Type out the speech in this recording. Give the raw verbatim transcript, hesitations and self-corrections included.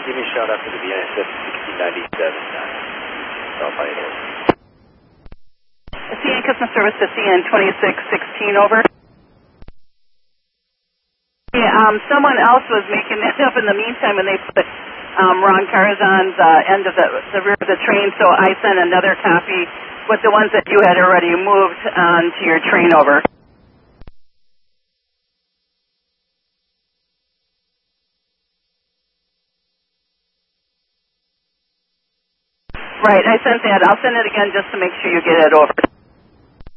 give me a shout after the V I S F sixteen ninety-seven. South Pioneer. C N customer service to C N twenty-six sixteen, over. Yeah, um, someone else was making that up in the meantime when they put um, Ron Carzon's uh, end of the, the rear of the train, so I sent another copy with the ones that you had already moved onto your train, over. Right, I sent that. I'll send it again just to make sure you get it over.